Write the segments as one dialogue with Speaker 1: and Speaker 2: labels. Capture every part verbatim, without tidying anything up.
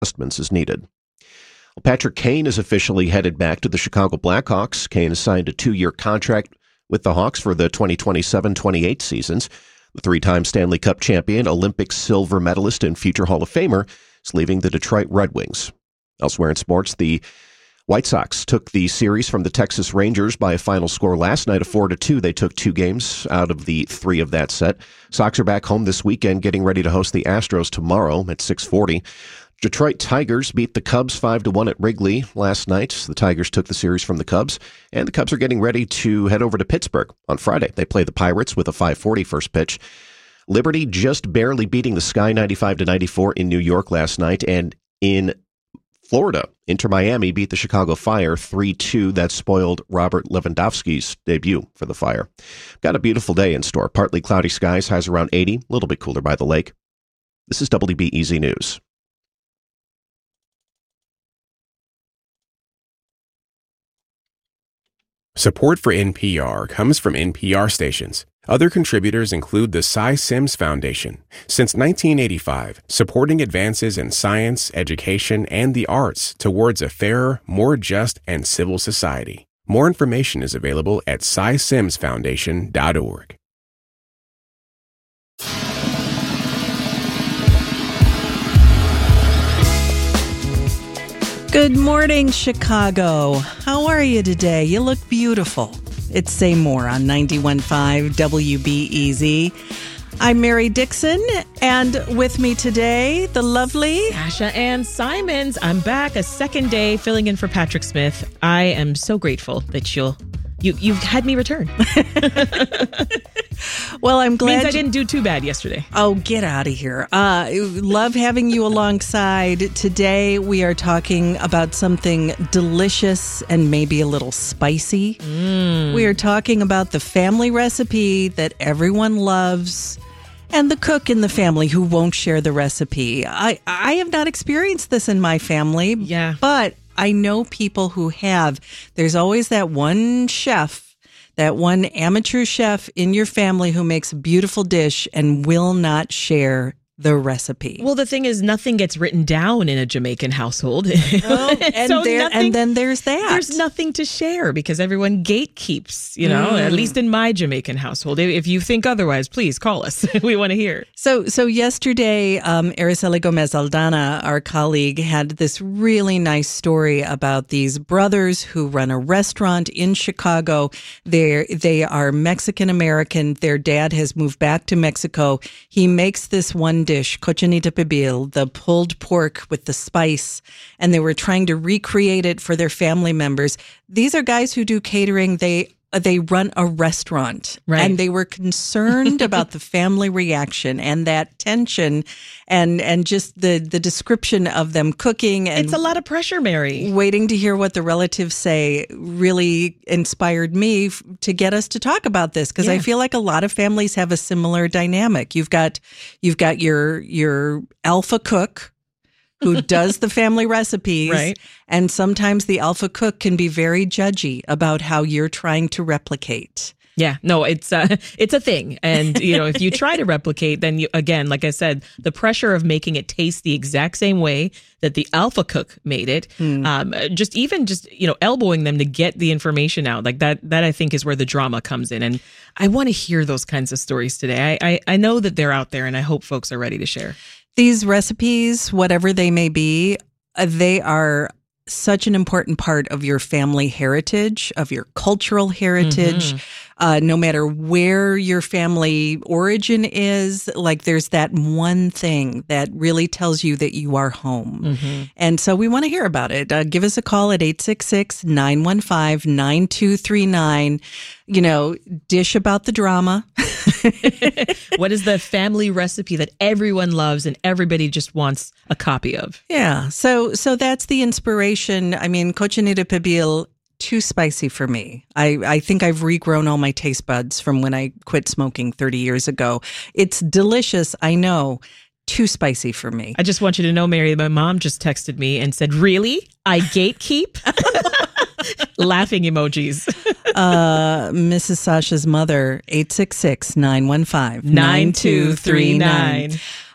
Speaker 1: adjustments as needed. Well, Patrick Kane is officially headed back to the Chicago Blackhawks. Kane has signed a two-year contract with the Hawks for the twenty twenty-seven twenty-eight seasons. The three-time Stanley Cup champion, Olympic silver medalist, and future Hall of Famer is leaving the Detroit Red Wings. Elsewhere in sports, the White Sox took the series from the Texas Rangers by a final score last night of four to two. They took two games out of the three of that set. Sox are back home this weekend, getting ready to host the Astros tomorrow at six forty. Detroit Tigers beat the Cubs five to one at Wrigley last night. The Tigers took the series from the Cubs, and the Cubs are getting ready to head over to Pittsburgh on Friday. They play the Pirates with a five forty first pitch. Liberty just barely beating the Sky ninety-five to ninety-four in New York last night, and in Florida, Inter Miami beat the Chicago Fire three two. That spoiled Robert Lewandowski's debut for the Fire. Got a beautiful day in store. Partly cloudy skies, highs around eighty, a little bit cooler by the lake. This is W B E Z News.
Speaker 2: Support for N P R comes from N P R stations. Other contributors include the Cy Sims Foundation. Since nineteen eighty-five, supporting advances in science, education, and the arts towards a fairer, more just, and civil society. More information is available at cy sims foundation dot org.
Speaker 3: Good morning, Chicago. How are you today? You look beautiful. It's Say More on ninety-one point five W B E Z. I'm Mary Dixon, and with me today, the lovely
Speaker 4: Asha Ann Simons. I'm back a second day filling in for Patrick Smith. I am so grateful that you'll you you've had me return.
Speaker 3: Well, I'm glad.
Speaker 4: Means I didn't do too bad yesterday.
Speaker 3: Oh, get out of here. Uh, love having you alongside. Today, we are talking about something delicious and maybe a little spicy.
Speaker 4: Mm.
Speaker 3: We are talking about the family recipe that everyone loves and the cook in the family who won't share the recipe. I, I have not experienced this in my family,
Speaker 4: yeah.
Speaker 3: but I know people who have. There's always that one chef, that one amateur chef in your family who makes a beautiful dish and will not share the recipe.
Speaker 4: Well, the thing is, nothing gets written down in a Jamaican household.
Speaker 3: Oh, and,
Speaker 4: so
Speaker 3: there,
Speaker 4: nothing,
Speaker 3: and then there's that.
Speaker 4: There's nothing to share because everyone gatekeeps, you know, mm. at least in my Jamaican household. If you think otherwise, please call us. We want to hear.
Speaker 3: So so yesterday, um, Araceli Gomez Aldana, our colleague, had this really nice story about these brothers who run a restaurant in Chicago. They're, they are Mexican-American. Their dad has moved back to Mexico. He makes this one dish, cochinita pibil, the pulled pork with the spice, and they were trying to recreate it for their family members. These are guys who do catering. They they run a restaurant,
Speaker 4: right.
Speaker 3: And they were concerned about the family reaction and that tension, and and just the the description of them cooking. And
Speaker 4: it's a lot of pressure, Mary.
Speaker 3: Waiting to hear what the relatives say really inspired me f- to get us to talk about this, because yeah. I feel like a lot of families have a similar dynamic. You've got you've got your your alpha cook who does the family recipes.
Speaker 4: Right.
Speaker 3: And sometimes the alpha cook can be very judgy about how you're trying to replicate.
Speaker 4: Yeah, no, it's uh, it's a thing. And, you know, if you try to replicate, then you, again, like I said, the pressure of making it taste the exact same way that the alpha cook made it, mm. um, just even just, you know, elbowing them to get the information out like that, that I think is where the drama comes in. And I want to hear those kinds of stories today. I, I, I know that they're out there and I hope folks are ready to share.
Speaker 3: These recipes, whatever they may be, uh, they are such an important part of your family heritage, of your cultural heritage. Mm-hmm. Uh, no matter where your family origin is, like there's that one thing that really tells you that you are home. Mm-hmm. And so we want to hear about it. Uh, give us a call at eight six six, nine one five, nine two three nine. You know, dish about the drama.
Speaker 4: What is the family recipe that everyone loves and everybody just wants a copy of?
Speaker 3: Yeah. So so that's the inspiration. I mean, cochinita pibil, too spicy for me. I, I think I've regrown all my taste buds from when I quit smoking thirty years ago. It's delicious, I know. Too spicy for me.
Speaker 4: I just want you to know, Mary, my mom just texted me and said, really? I gatekeep? Laughing emojis.
Speaker 3: uh, Missus Sasha's mother, eight six six, nine one five, nine two three nine.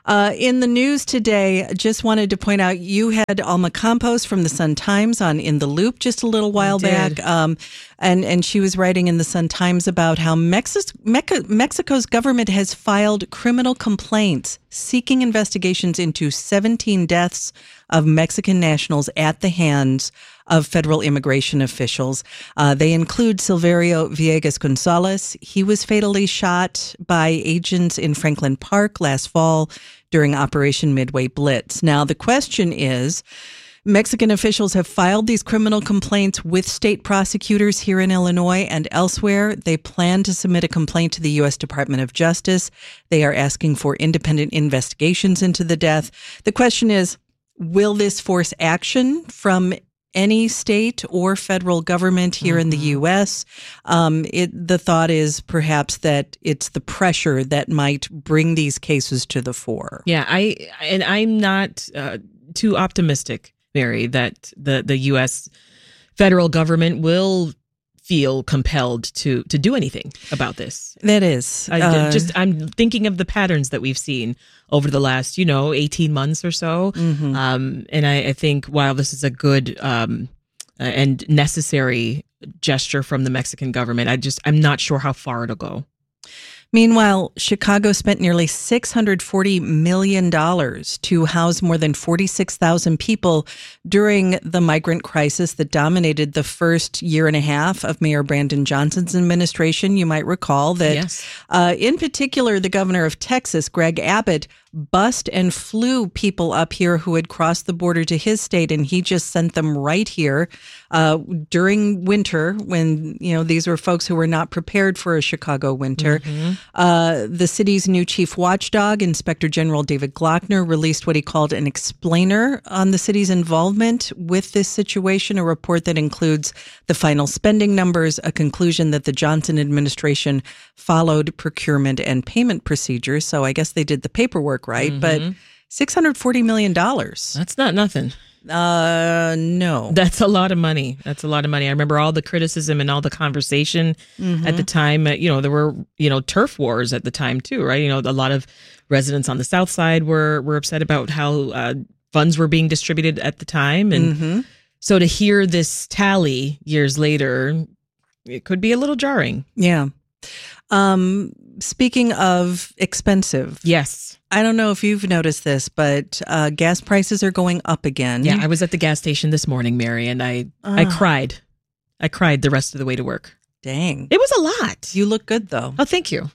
Speaker 3: Uh, in the news today, just wanted to point out you had Alma Campos from the Sun-Times on In the Loop just a little while back. Um, and, and she was writing in the Sun-Times about how Mexis- Meca- Mexico's government has filed criminal complaints seeking investigations into seventeen deaths of Mexican nationals at the hands of federal immigration officials. Uh, they include Silverio Villegas Gonzalez. He was fatally shot by agents in Franklin Park last fall during Operation Midway Blitz. Now, the question is, Mexican officials have filed these criminal complaints with state prosecutors here in Illinois and elsewhere. They plan to submit a complaint to the U S Department of Justice. They are asking for independent investigations into the death. The question is, will this force action from any state or federal government here mm-hmm. in the U S? Um, it, the thought is perhaps that it's the pressure that might bring these cases to the fore.
Speaker 4: Yeah, I and I'm not uh, too optimistic, Mary, that the, the U S federal government will feel compelled to to do anything about this.
Speaker 3: That is.
Speaker 4: I,
Speaker 3: uh,
Speaker 4: just I'm thinking of the patterns that we've seen over the last, you know, eighteen months or so. Mm-hmm. Um, and I, I think while this is a good um, and necessary gesture from the Mexican government, I just I'm not sure how far it'll go.
Speaker 3: Meanwhile, Chicago spent nearly six hundred forty million dollars to house more than forty-six thousand people during the migrant crisis that dominated the first year and a half of Mayor Brandon Johnson's administration. You might recall that,
Speaker 4: yes.
Speaker 3: uh, in particular, the governor of Texas, Greg Abbott, bussed and flew people up here who had crossed the border to his state, and he just sent them right here uh, during winter when, you know, these were folks who were not prepared for a Chicago winter. Mm-hmm. Uh, the city's new chief watchdog, Inspector General David Glockner, released what he called an explainer on the city's involvement with this situation, a report that includes the final spending numbers, a conclusion that the Johnson administration followed procurement and payment procedures. So I guess they did the paperwork right, mm-hmm. but six hundred forty million dollars.
Speaker 4: That's not nothing.
Speaker 3: Uh, no.
Speaker 4: That's a lot of money. That's a lot of money. I remember all the criticism and all the conversation mm-hmm. at the time. You know, there were, you know, turf wars at the time too, right? You know, a lot of residents on the South Side were, were upset about how uh, funds were being distributed at the time. And mm-hmm. so to hear this tally years later, it could be a little jarring.
Speaker 3: Yeah. Um, speaking of expensive.
Speaker 4: Yes.
Speaker 3: I don't know if you've noticed this, but uh, gas prices are going up again.
Speaker 4: Yeah, I was at the gas station this morning, Mary, and I, uh, I cried. I cried the rest of the way to work.
Speaker 3: Dang.
Speaker 4: It was a lot.
Speaker 3: You look good, though.
Speaker 4: Oh, thank you.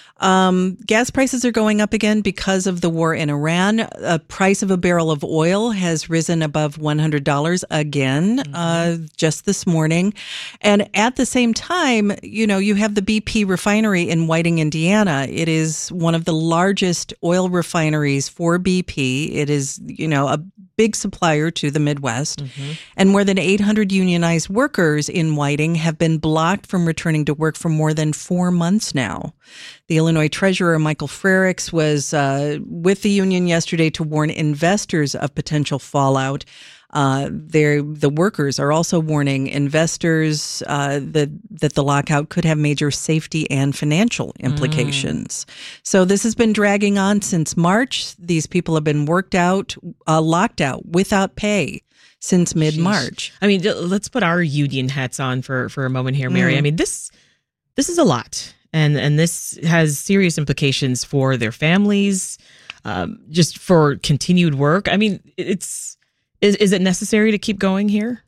Speaker 3: Um, gas prices are going up again because of the war in Iran. The price of a barrel of oil has risen above one hundred dollars again, mm-hmm. uh, just this morning. And at the same time, you know, you have the B P refinery in Whiting, Indiana. It is one of the largest oil refineries for B P. It is, you know, a big supplier to the Midwest. Mm-hmm. And more than eight hundred unionized workers in Whiting have been blocked from returning to work for more than four months now. The Illinois Treasurer, Michael Frerichs, was uh, with the union yesterday to warn investors of potential fallout. Uh, the workers are also warning investors uh, that, that the lockout could have major safety and financial implications. Mm. So this has been dragging on since March. These people have been worked out, uh, locked out without pay since mid-March.
Speaker 4: I mean, let's put our union hats on for, for a moment here, Mary. Mm. I mean, this this is a lot. And and this has serious implications for their families, um, just for continued work. I mean, it's is is it necessary to keep going here?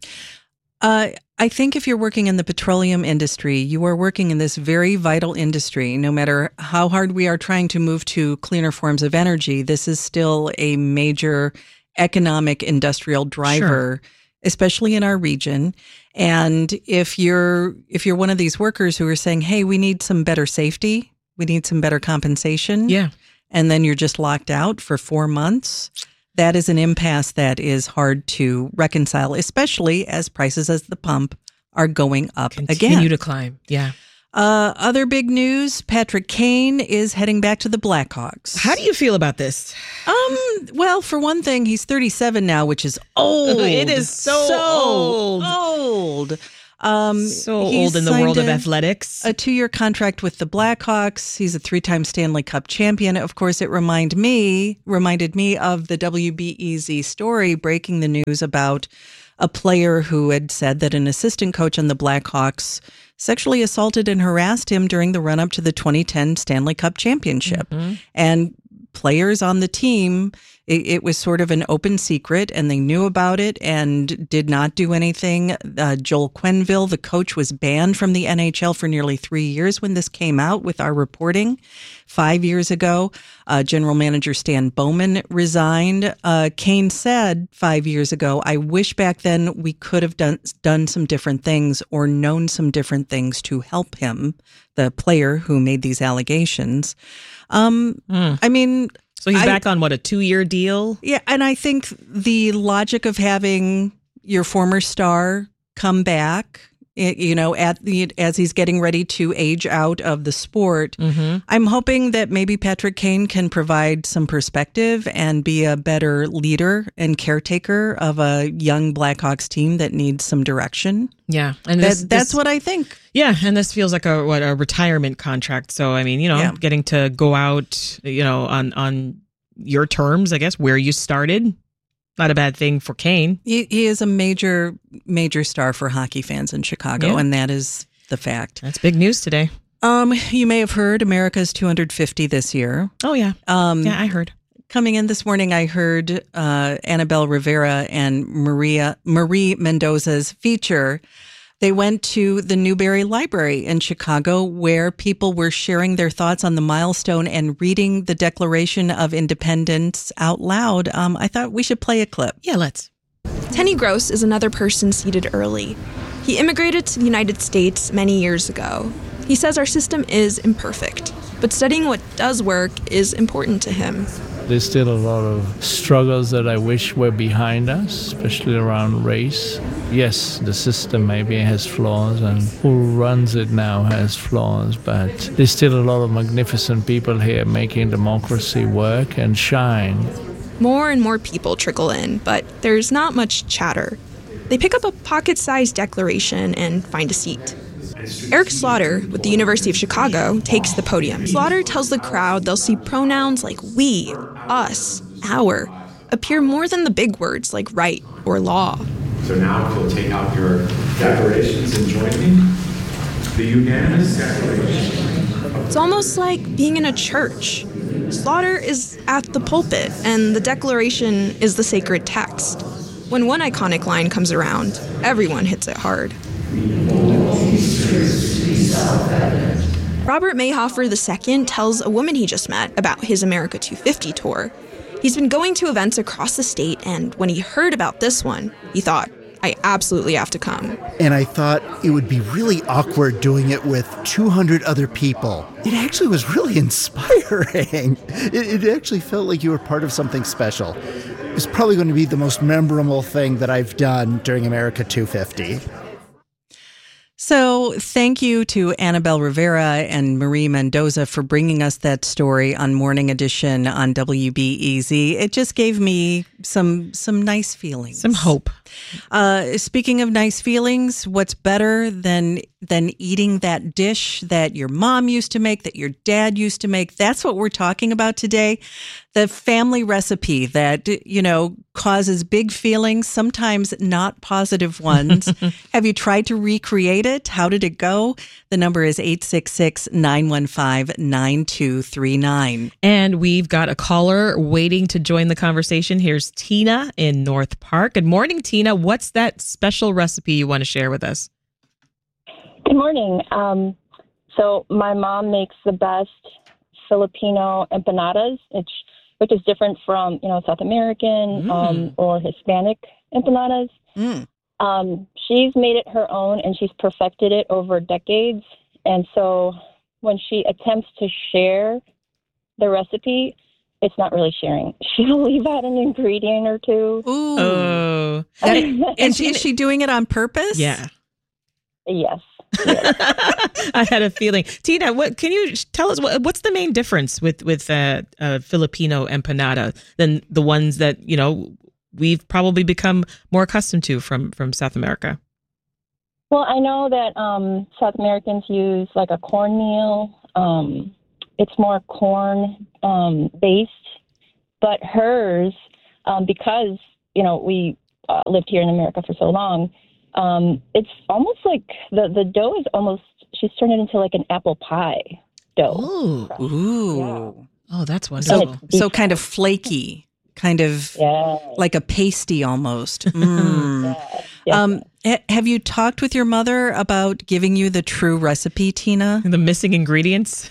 Speaker 3: Uh, I think if you're working in the petroleum industry, you are working in this very vital industry. No matter how hard we are trying to move to cleaner forms of energy, this is still a major economic industrial driver. Sure. Especially in our region. And if you're if you're one of these workers who are saying, hey, we need some better safety, we need some better compensation.
Speaker 4: Yeah.
Speaker 3: And then you're just locked out for four months. That is an impasse that is hard to reconcile, especially as prices at the pump are going up
Speaker 4: Continue
Speaker 3: again.
Speaker 4: Continue to climb. Yeah.
Speaker 3: Uh, other big news, Patrick Kane is heading back to the Blackhawks.
Speaker 4: How do you feel about this?
Speaker 3: Um, well, for one thing, he's thirty-seven now, which is old.
Speaker 4: It is so,
Speaker 3: so
Speaker 4: old.
Speaker 3: old. Um,
Speaker 4: So
Speaker 3: he
Speaker 4: old in the
Speaker 3: signed
Speaker 4: world of
Speaker 3: a-
Speaker 4: athletics.
Speaker 3: A two-year contract with the Blackhawks. He's a three-time Stanley Cup champion. Of course, it remind me reminded me of the W B E Z story breaking the news about a player who had said that an assistant coach on the Blackhawks sexually assaulted and harassed him during the run-up to the twenty ten Stanley Cup championship.
Speaker 4: Mm-hmm.
Speaker 3: And players on the team, it, it was sort of an open secret, and they knew about it and did not do anything. Uh, Joel Quenneville, the coach, was banned from the N H L for nearly three years when this came out with our reporting. Five years ago, uh, General Manager Stan Bowman resigned. Uh, Kane said five years ago, I wish back then we could have done, done some different things or known some different things to help him, the player who made these allegations. Um,
Speaker 4: Mm.
Speaker 3: I mean,
Speaker 4: So he's
Speaker 3: I-
Speaker 4: back on what, a two-year deal?
Speaker 3: yeah, and I think the logic of having your former star come back, i- you know, at the as he's getting ready to age out of the sport,
Speaker 4: Mm-hmm.
Speaker 3: I'm hoping that maybe Patrick Kane can provide some perspective and be a better leader and caretaker of a young Blackhawks team that needs some direction.
Speaker 4: Yeah, and
Speaker 3: That,
Speaker 4: this,
Speaker 3: that's
Speaker 4: this-
Speaker 3: what I think.
Speaker 4: Yeah, and this feels like a what a retirement contract. So I mean, you know,
Speaker 3: Yeah.
Speaker 4: getting to go out, you know, on on your terms, I guess, where you started. Not a bad thing for Kane.
Speaker 3: He, he is a major, major star for hockey fans in Chicago,
Speaker 4: Yeah.
Speaker 3: and that is the fact.
Speaker 4: That's big news today.
Speaker 3: Um, you may have heard America's two hundred fifty this year.
Speaker 4: Oh yeah,
Speaker 3: Um,
Speaker 4: yeah, I heard.
Speaker 3: Coming in this morning, I heard uh, Annabelle Rivera and Maria Marie Mendoza's feature. They went to the Newberry Library in Chicago, where people were sharing their thoughts on the milestone and reading the Declaration of Independence out loud. Um, I thought we should play a clip.
Speaker 4: Yeah, let's.
Speaker 5: Tenny Gross is another person seated early. He immigrated to the United States many years ago. He says our system is imperfect, but studying what does work is important to him.
Speaker 6: There's still a lot of struggles that I wish were behind us, especially around race. Yes, the system maybe has flaws and who runs it now has flaws, but there's still a lot of magnificent people here making democracy work and shine.
Speaker 5: More and more people trickle in, but there's not much chatter. They pick up a pocket-sized declaration and find a seat. Eric Slaughter, with the University of Chicago, takes the podium. Slaughter tells the crowd they'll see pronouns like we, us, our appear more than the big words like right or law.
Speaker 7: So now if you'll take out your declarations and join me, the unanimous declaration.
Speaker 5: It's almost like being in a church. Slaughter is at the pulpit, and the Declaration is the sacred text. When one iconic line comes around, everyone hits it hard. Robert Mayhofer the Second tells a woman he just met about his America two fifty tour. He's been going to events across the state, and when he heard about this one, he thought, I absolutely have to come.
Speaker 8: And I thought it would be really awkward doing it with two hundred other people. It actually was really inspiring. It, it actually felt like you were part of something special. It's probably going to be the most memorable thing that I've done during America two fifty.
Speaker 3: So thank you to Annabelle Rivera and Marie Mendoza for bringing us that story on Morning Edition on W B E Z. It just gave me some some nice feelings.
Speaker 4: Some hope.
Speaker 3: Uh, speaking of nice feelings, what's better than than eating that dish that your mom used to make, that your dad used to make? That's what we're talking about today. The family recipe that, you know, causes big feelings, sometimes not positive ones. Have you tried to recreate it? How did it go? The number is eight six six, nine one five, nine two three nine.
Speaker 4: And we've got a caller waiting to join the conversation. Here's Tina in North Park. Good morning, Tina. What's that special recipe you want to share with us?
Speaker 9: Good morning. Um, so my mom makes the best Filipino empanadas, which which is different from, you know, South American
Speaker 3: Mm.
Speaker 9: um, or Hispanic empanadas.
Speaker 3: Mm.
Speaker 9: Um, she's made it her own, and she's perfected it over decades. And so when she attempts to share the recipe, it's not really sharing. She'll leave out an ingredient or two.
Speaker 3: Ooh.
Speaker 4: Oh.
Speaker 3: That- and she, is she doing it on purpose?
Speaker 4: Yeah.
Speaker 9: Yes.
Speaker 4: I had a feeling. Tina, what can you tell us? What, what's the main difference with with uh, uh, Filipino empanada than the ones that, you know, we've probably become more accustomed to from from South America?
Speaker 9: Well, I know that um, South Americans use like a cornmeal. Um, it's more corn um, based, but hers, um, because you know we uh, lived here in America for so long, um, it's almost like the the dough is almost she's turned it into like an apple pie dough.
Speaker 4: Ooh,
Speaker 3: Ooh.
Speaker 9: Yeah.
Speaker 4: Oh, that's wonderful.
Speaker 3: So, so kind of flaky, kind of
Speaker 9: Yeah.
Speaker 3: like a pasty almost. Mm.
Speaker 9: Yeah. Yeah.
Speaker 3: Um, ha- have you talked with your mother about giving you the true recipe, Tina?
Speaker 4: The missing ingredients.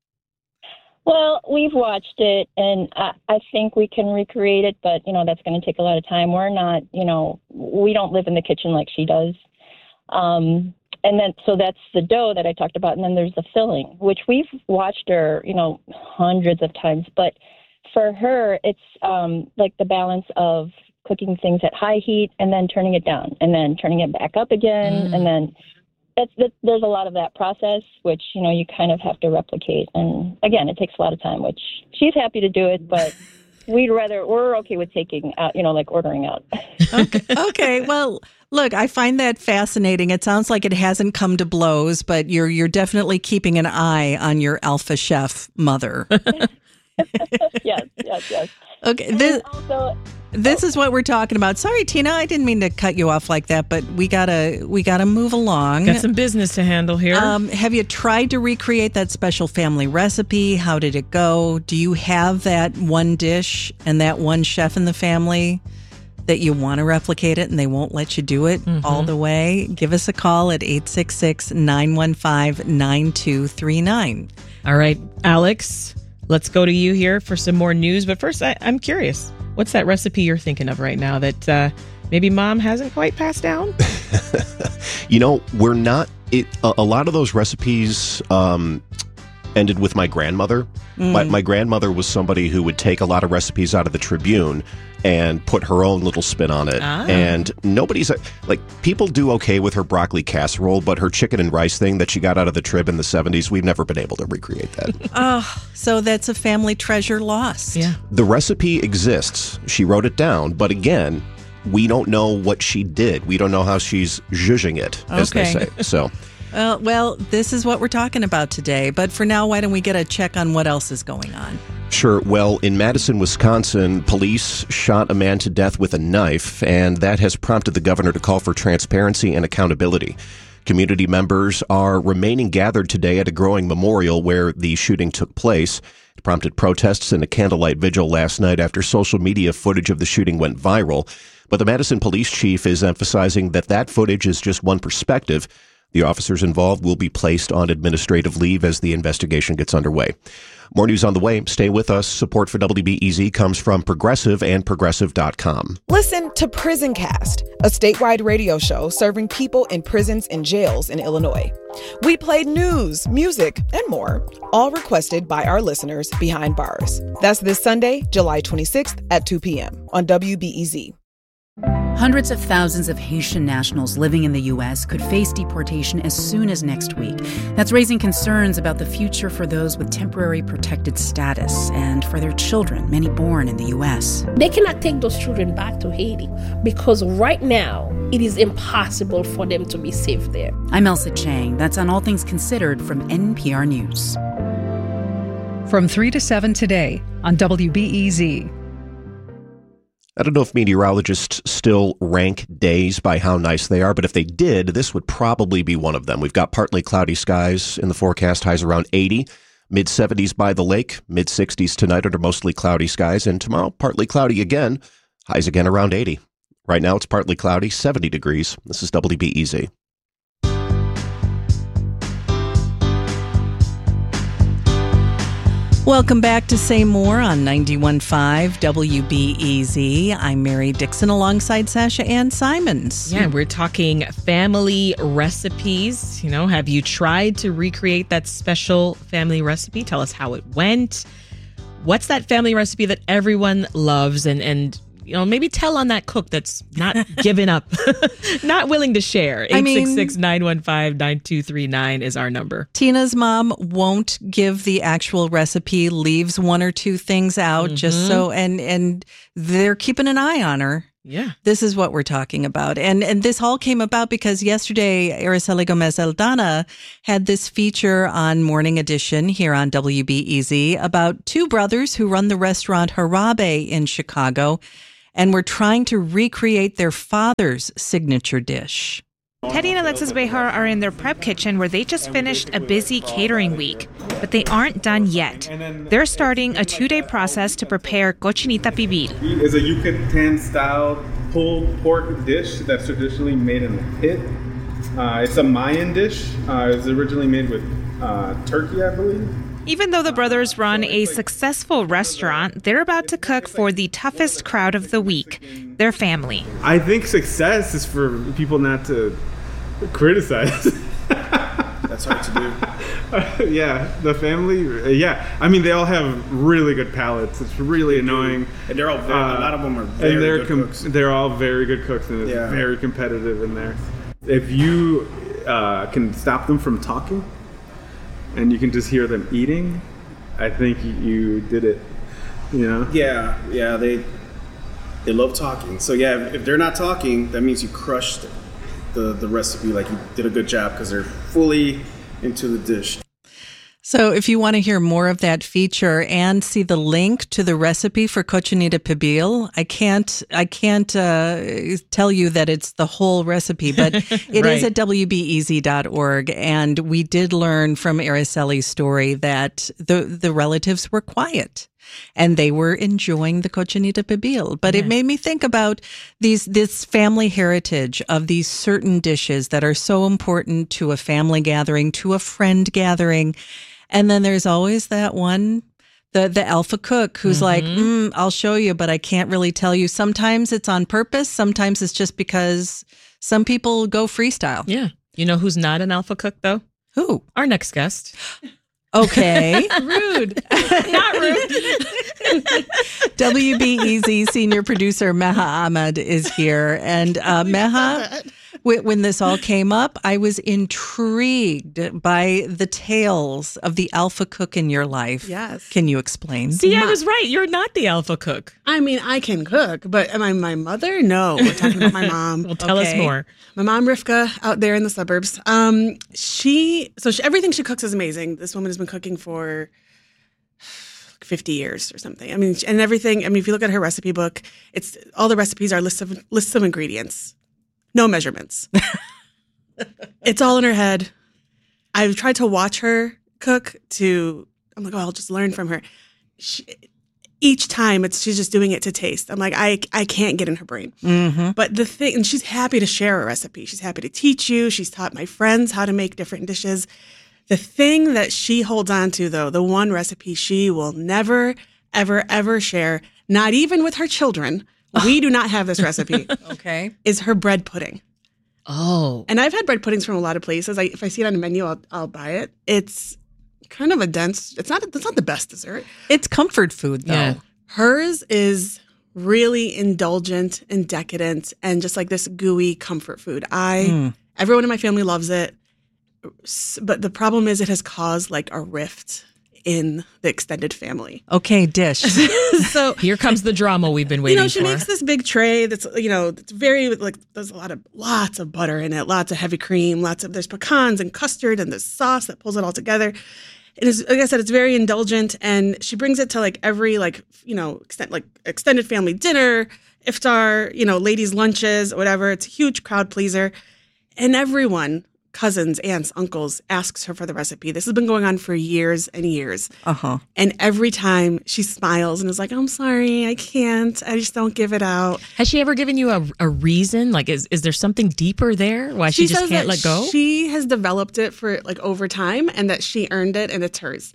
Speaker 9: Well, we've watched it, and I, I think we can recreate it, but, you know, that's going to take a lot of time. We're not, you know, we don't live in the kitchen like she does. Um, and then, so that's the dough that I talked about, and then there's the filling, which we've watched her, you know, hundreds of times. But for her, it's um, like the balance of cooking things at high heat and then turning it down and then turning it back up again, mm. and then It's, it, there's a lot of that process, which, you know, you kind of have to replicate. And again, it takes a lot of time, which she's happy to do it, but we'd rather, we're okay with taking out, you know, like ordering out.
Speaker 3: Okay. Okay. Well, look, I find that fascinating. It sounds like it hasn't come to blows, but you're, you're definitely keeping an eye on your alpha chef mother.
Speaker 9: Yes, yes, yes.
Speaker 3: Okay. This,
Speaker 9: also,
Speaker 3: this is what we're talking about. Sorry, Tina, I didn't mean to cut you off like that, but we gotta we gotta move along.
Speaker 4: Got some business to handle here.
Speaker 3: Um, have you tried to recreate that special family recipe? How did it go? Do you have that one dish and that one chef in the family that you want to replicate it and they won't let you do it mm-hmm. all the way? Give us a call at eight six six, nine one five, nine two three nine.
Speaker 4: All right, Alex, let's go to you here for some more news. But first, I, I'm curious. What's that recipe you're thinking of right now that uh, maybe mom hasn't quite passed down?
Speaker 1: You know, we're not, it, a, a lot of those recipes um, ended with my grandmother. Mm. My, my grandmother was somebody who would take a lot of recipes out of the Tribune and put her own little spin on it. Ah. And nobody's, like, people do okay with her broccoli casserole, but her chicken and rice thing that she got out of the Trib in the seventies, we've never been able to recreate that.
Speaker 3: Oh, so that's a family treasure lost.
Speaker 4: Yeah.
Speaker 1: The recipe exists. She wrote it down, but again, we don't know what she did. We don't know how she's zhuzhing it, as
Speaker 3: okay.
Speaker 1: they say. So...
Speaker 3: Uh, well, this is what we're talking about today. But for now, why don't we get a check on what else is going on?
Speaker 1: Sure. Well, in Madison, Wisconsin, police shot a man to death with a knife, and that has prompted the governor to call for transparency and accountability. Community members are remaining gathered today at a growing memorial where the shooting took place. It prompted protests and a candlelight vigil last night after social media footage of the shooting went viral. But the Madison police chief is emphasizing that that footage is just one perspective. The officers involved will be placed on administrative leave as the investigation gets underway. More news on the way. Stay with us. Support for W B E Z comes from Progressive and Progressive dot com.
Speaker 10: Listen to Prison Cast, a statewide radio show serving people in prisons and jails in Illinois. We play news, music, and more, all requested by our listeners behind bars. That's this Sunday, July twenty-sixth at two p.m. on W B E Z.
Speaker 11: Hundreds of thousands of Haitian nationals living in the U S could face deportation as soon as next week. That's raising concerns about the future for those with temporary protected status and for their children, many born in the U S.
Speaker 12: They cannot take those children back to Haiti because right now it is impossible for them to be safe there.
Speaker 11: I'm Elsa Chang. That's on All Things Considered from N P R News.
Speaker 13: From three to seven today on W B E Z.
Speaker 1: I don't know if meteorologists still rank days by how nice they are, but if they did, this would probably be one of them. We've got partly cloudy skies in the forecast, highs around eighty, mid seventies by the lake, mid sixties tonight under mostly cloudy skies, and tomorrow partly cloudy again, highs again around eighty. Right now it's partly cloudy, seventy degrees. This is W B E Z.
Speaker 3: Welcome back to Say More on ninety-one point five W B E Z. I'm Mary Dixon alongside Sasha Ann Simons.
Speaker 4: Yeah, we're talking family recipes. You know, have you tried to recreate that special family recipe? Tell us how it went. What's that family recipe that everyone loves? And, and you know, maybe tell on that cook that's not giving up, not willing to share. eight six six, nine one five, nine two three nine is our number.
Speaker 3: Tina's mom won't give the actual recipe, leaves one or two things out mm-hmm. just so, and, and they're keeping an eye on her.
Speaker 4: Yeah.
Speaker 3: This is what we're talking about. And and this all came about because yesterday, Araceli Gomez Aldana had this feature on Morning Edition here on W B E Z about two brothers who run the restaurant Jarabe in Chicago and were trying to recreate their father's signature dish.
Speaker 14: Teddy and Alexis Behar are in their prep kitchen where they just finished a busy catering week, but they aren't done yet. They're starting a two-day process to prepare cochinita pibil.
Speaker 15: It's a Yucatan-style pulled pork dish that's traditionally made in a pit. Uh, it's a Mayan dish. Uh, it was originally made with uh, turkey, I believe.
Speaker 14: Even though the brothers run a successful restaurant, they're about to cook for the toughest crowd of the week, their family.
Speaker 15: I think success is for people not to criticize.
Speaker 16: That's hard to do.
Speaker 15: Uh, yeah, the family. Uh, yeah, I mean they all have really good palates. It's really annoying,
Speaker 16: and they're all very,
Speaker 15: uh,
Speaker 16: a lot of them are very
Speaker 15: and they're
Speaker 16: good
Speaker 15: com-
Speaker 16: cooks.
Speaker 15: They're all very good cooks, and it's
Speaker 16: Yeah.
Speaker 15: very competitive in there. If you uh, can stop them from talking, and you can just hear them eating, I think you, you did it. You know?
Speaker 16: Yeah, yeah. They they love talking. So yeah, if they're not talking, that means you crushed it. The, the recipe, like you did a good job because they're fully into the dish.
Speaker 3: So if you want to hear more of that feature and see the link to the recipe for cochinita pibil, I can't I can't uh, tell you that it's the whole recipe, but it
Speaker 4: Right.
Speaker 3: is at W B E Z dot org. And we did learn from Araceli's story that the, the relatives were quiet. And they were enjoying the cochinita pibil. But
Speaker 4: Yeah.
Speaker 3: it made me think about these this family heritage of these certain dishes that are so important to a family gathering, to a friend gathering. And then there's always that one, the the alpha cook who's like, mm, I'll show you, but I can't really tell you. Sometimes it's on purpose. Sometimes it's just because some people go freestyle.
Speaker 4: Yeah. You know who's not an alpha cook, though?
Speaker 3: Who?
Speaker 4: Our next guest.
Speaker 3: Okay.
Speaker 4: Rude. Not rude.
Speaker 3: W B E Z senior producer Meha Ahmed is here. And uh, Meha, w- when this all came up, I was intrigued by the tales of the alpha cook in your life.
Speaker 17: Yes.
Speaker 3: Can you explain?
Speaker 4: See, I was right. You're not the alpha cook.
Speaker 17: I mean, I can cook, but am I my mother? No, we're talking about my mom.
Speaker 4: Well, tell us more.
Speaker 17: My mom, Rivka, out there in the suburbs. Um, she so she, everything she cooks is amazing. This woman has been cooking for fifty years or something. I mean, and everything. I mean, if you look at her recipe book, it's all the recipes are lists of lists of ingredients, no measurements. It's all in her head. I've tried to watch her cook. To I'm like, oh, I'll just learn from her. She, each time it's she's just doing it to taste. I'm like, I I can't get in her brain.
Speaker 3: Mm-hmm.
Speaker 17: But the thing, and she's happy to share a recipe. She's happy to teach you. She's taught my friends how to make different dishes. The thing that she holds on to, though, the one recipe she will never, ever, ever share, not even with her children. We do not have this recipe.
Speaker 3: Okay.
Speaker 17: Is her bread pudding.
Speaker 4: Oh.
Speaker 17: And I've had bread puddings from a lot of places. I, if I see it on a menu, I'll, I'll buy it. It's kind of a dense, it's not, it's not the best dessert.
Speaker 3: It's comfort food, though.
Speaker 4: Yeah.
Speaker 17: Hers is really indulgent and decadent and just like this gooey comfort food. I,
Speaker 3: Mm.
Speaker 17: everyone in my family loves it. S- But the problem is it has caused like a rift in the extended family.
Speaker 3: Okay, dish.
Speaker 17: So
Speaker 4: Here comes the drama we've been waiting
Speaker 17: you know, she
Speaker 4: for.
Speaker 17: makes this big tray that's, you know, it's very like there's a lot of lots of butter in it, lots of heavy cream, lots of there's pecans and custard and this sauce that pulls it all together. It is, like I said, it's very indulgent, and she brings it to like every like you know extent like extended family dinner, iftar, you know, ladies' lunches, whatever. It's a huge crowd pleaser, and everyone. Cousins, aunts, uncles, asks her for the recipe. This has been going on for years and years.
Speaker 3: Uh-huh.
Speaker 17: And every time she smiles and is like, I'm sorry, I can't. I just don't give it out.
Speaker 4: Has she ever given you a, a reason? Like, is, is there something deeper there why she, just
Speaker 17: says
Speaker 4: can't
Speaker 17: that
Speaker 4: let go?
Speaker 17: She has developed it for like over time and that she earned it and it's hers.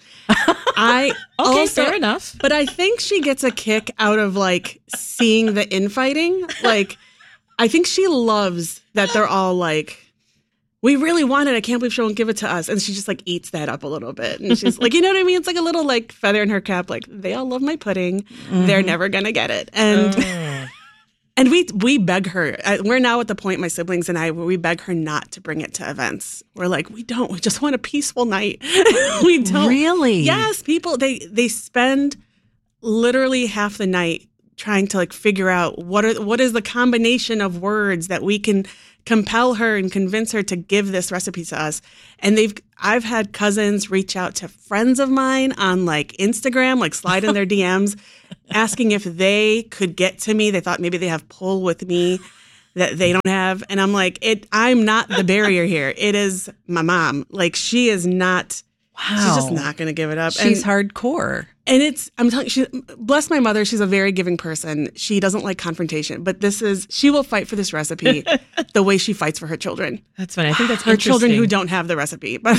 Speaker 17: I
Speaker 4: Okay,
Speaker 17: also,
Speaker 4: fair enough.
Speaker 17: But I think she gets a kick out of like seeing the infighting. Like, I think she loves that they're all like, we really want it. I can't believe she won't give it to us. And she just like eats that up a little bit. And she's like, you know what I mean? It's like a little like feather in her cap. Like they all love my pudding.
Speaker 3: Mm-hmm.
Speaker 17: They're never going to get it. And
Speaker 4: Oh.
Speaker 17: and we we beg her. I- We're now at the point, my siblings and I, where we beg her not to bring it to events. We're like, we don't. We just want a peaceful night. We don't.
Speaker 3: Really?
Speaker 17: Yes. People, they they spend literally half the night trying to like figure out what are what is the combination of words that we can compel her and convince her to give this recipe to us. And they've I've had cousins reach out to friends of mine on like Instagram, like slide in their D Ms, asking if they could get to me. They thought maybe they have pull with me that they don't have. And I'm like, it I'm not the barrier here. It is my mom. Like she is not
Speaker 3: Wow.
Speaker 17: She's just not going to give it up.
Speaker 3: She's
Speaker 17: and,
Speaker 3: hardcore.
Speaker 17: And it's, I'm telling you, she, bless my mother, she's a very giving person. She doesn't like confrontation, but this is, she will fight for this recipe the way she fights for her children.
Speaker 4: That's funny. I think that's
Speaker 17: her children who
Speaker 4: interesting.
Speaker 17: don't have the recipe. But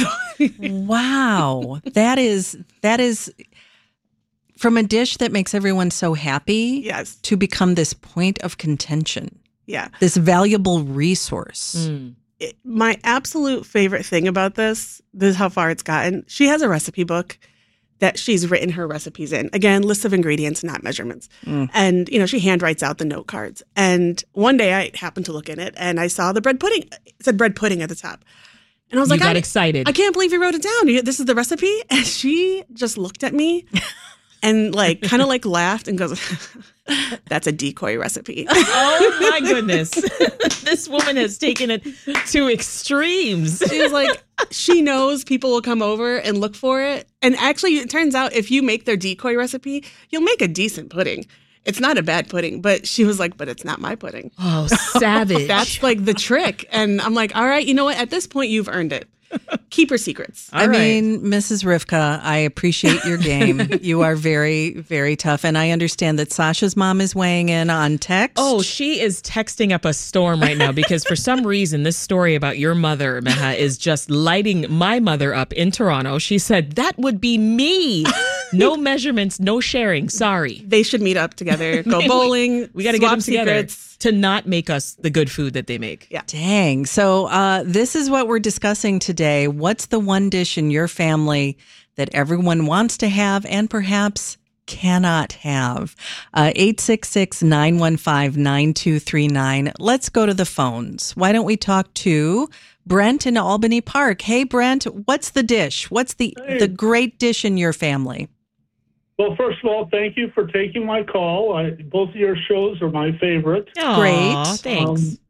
Speaker 3: Wow. That is, that is from a dish that makes everyone so happy
Speaker 17: yes.
Speaker 3: to become this point of contention.
Speaker 17: Yeah.
Speaker 3: This valuable resource.
Speaker 4: Mm.
Speaker 17: It, my absolute favorite thing about this, this is how far it's gotten. She has a recipe book that she's written her recipes in. Again, lists of ingredients, not measurements. Mm. And, you know, she handwrites out the note cards. And one day I happened to look in it and I saw the bread pudding. It said bread pudding at the top. And I was
Speaker 4: You
Speaker 17: like,
Speaker 4: got
Speaker 17: I,
Speaker 4: excited.
Speaker 17: I can't believe you wrote it down. You- This is the recipe? And she just looked at me and like kind of like laughed and goes, that's a decoy recipe.
Speaker 4: Oh my goodness. This woman has taken it to extremes.
Speaker 17: She was like, she knows people will come over and look for it. And actually, it turns out if you make their decoy recipe, you'll make a decent pudding. It's not a bad pudding, but she was like, but it's not my pudding.
Speaker 4: Oh, savage.
Speaker 17: That's like the trick. And I'm like, all right, you know what? At this point, you've earned it. Keep her secrets.
Speaker 3: I mean, Missus Rivka, I appreciate your game. You are very, very tough. And I understand that Sasha's mom is weighing in on text.
Speaker 4: Oh, she is texting up a storm right now because for some reason, this story about your mother, Meha, is just lighting my mother up in Toronto. She said, that would be me. No measurements, no sharing. Sorry.
Speaker 17: They should meet up together, go bowling.
Speaker 4: We, we got to get
Speaker 17: swap
Speaker 4: them together
Speaker 17: secrets.
Speaker 4: to not make us the good food that they make.
Speaker 17: Yeah.
Speaker 3: Dang. So uh, this is what we're discussing today. What's the one dish in your family that everyone wants to have and perhaps cannot have? Uh, eight six six, nine one five, nine two three nine. Let's go to the phones. Why don't we talk to Brent in Albany Park? Hey, Brent, what's the dish? What's the,
Speaker 18: Hey.
Speaker 3: the great dish in your family?
Speaker 18: Well, first of all, thank you for taking my call. I, both of your shows are my favorite.
Speaker 4: Aw,
Speaker 3: Great.
Speaker 4: Thanks.
Speaker 18: Um,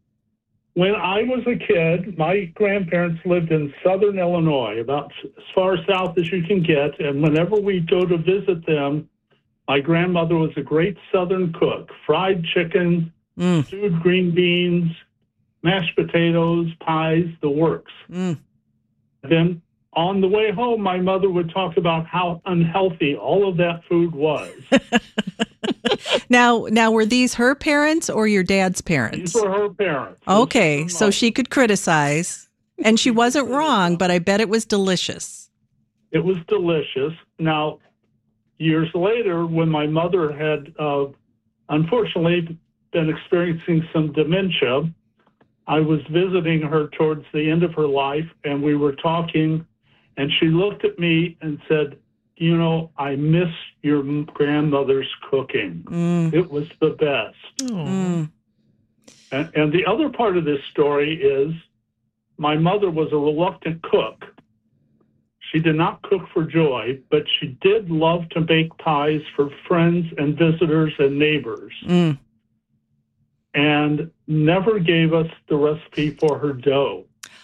Speaker 18: when I was a kid, my grandparents lived in southern Illinois, about as far south as you can get. And whenever we go to visit them, my grandmother was a great southern cook. Fried chicken,
Speaker 3: Mm.
Speaker 18: stewed green beans, mashed potatoes, pies, the works.
Speaker 3: Mm.
Speaker 18: Then on the way home, my mother would talk about how unhealthy all of that food was.
Speaker 3: Now, now, were these her parents or your dad's parents?
Speaker 18: These were her parents.
Speaker 3: Okay, so she could criticize, and she wasn't wrong, but I bet it was delicious.
Speaker 18: It was delicious. Now, years later, when my mother had uh, unfortunately been experiencing some dementia, I was visiting her towards the end of her life, and we were talking, and she looked at me and said, you know, I miss your grandmother's cooking.
Speaker 3: Mm.
Speaker 18: It was the best.
Speaker 3: Mm.
Speaker 18: And, and the other part of this story is my mother was a reluctant cook. She did not cook for joy, but she did love to bake pies for friends and visitors and neighbors.
Speaker 3: Mm.
Speaker 18: And never gave us the recipe for her dough.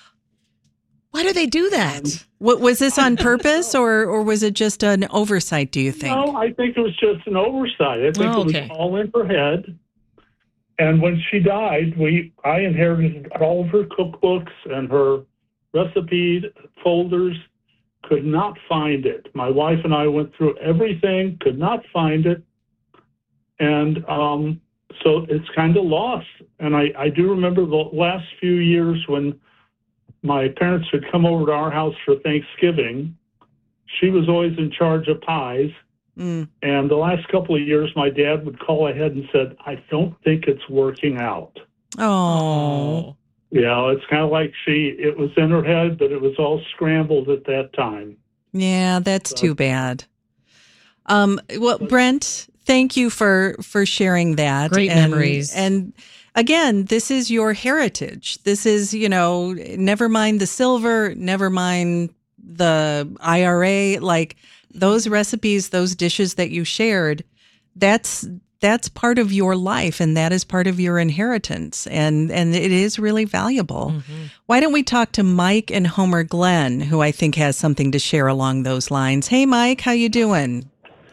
Speaker 4: Why do they do that?
Speaker 3: What, was this on purpose, or or was it just an oversight, do you think?
Speaker 18: No, I think it was just an oversight. I think
Speaker 3: Oh,
Speaker 18: it was
Speaker 3: okay.
Speaker 18: all in her head. And when she died, we I inherited all of her cookbooks and her recipe folders. Could not find it. My wife and I went through everything, could not find it. And um, so it's kind of lost. And I, I do remember the last few years when my parents would come over to our house for Thanksgiving. She was always in charge of pies.
Speaker 3: Mm.
Speaker 18: And the last couple of years, my dad would call ahead and said, I don't think it's working out.
Speaker 3: Oh.
Speaker 18: You know, it's kind of like she, it was in her head, but it was all scrambled at that time.
Speaker 3: Yeah, that's too bad. Um, well, Brent, thank you for, for sharing that.
Speaker 4: Great
Speaker 3: And-
Speaker 4: memories.
Speaker 3: And again, this is your heritage. This is, you know, never mind the silver, never mind the I R A, like those recipes, those dishes that you shared, that's that's part of your life, and that is part of your inheritance, and and it is really valuable. Mm-hmm. Why don't we talk to Mike and Homer Glen, who I think has something to share along those lines? Hey, Mike, how you doing?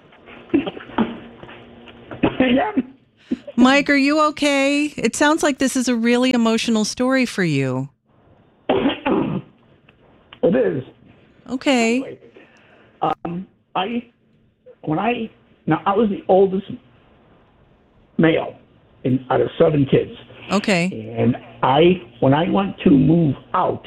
Speaker 3: Mike, are you okay? It sounds like this is a really emotional story for you.
Speaker 19: It is.
Speaker 3: Okay.
Speaker 19: Anyway, um, I, when I, now I was the oldest male in, out of seven kids.
Speaker 3: Okay.
Speaker 19: And I, when I went to move out,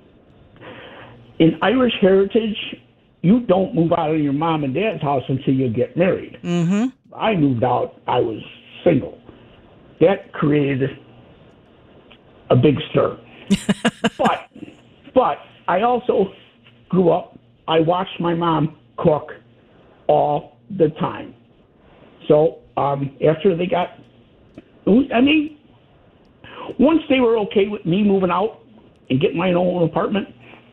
Speaker 19: in Irish heritage, you don't move out of your mom and dad's house until you get married.
Speaker 3: Mm-hmm.
Speaker 19: I moved out, I was single. That created a big stir. but, but I also grew up, I watched my mom cook all the time. So um, after they got, I mean, once they were okay with me moving out and getting my own apartment,